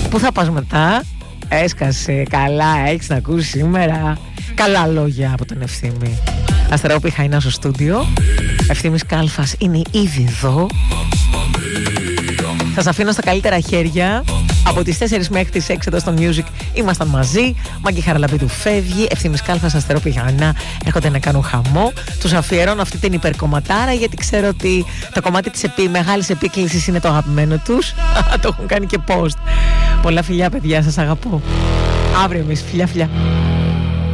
Πού θα πας μετά? Έσκασε, καλά, έχεις να ακούσει σήμερα καλά λόγια από τον Ευθύμη. Αστερόπη Χαϊνά στο στούντιο. Ευθύμης Κάλφας είναι ήδη εδώ. Σας αφήνω στα καλύτερα χέρια. Από τις 4 μέχρι τις 6 εδώ στο Music ήμασταν μαζί. Μάγκη Χαραλαμπίδου φεύγει. Ευθύμης Κάλφας, Αστερόπη Χαϊνά έρχονται να κάνουν χαμό. Τους αφιερώνω αυτή την υπερκομματάρα, γιατί ξέρω ότι το κομμάτι της μεγάλης επίκλησης είναι το αγαπημένο τους. Το έχουν κάνει και post. Πολλά φιλιά παιδιά, σας αγαπώ. Αύριο εμείς, φιλιά φιλιά.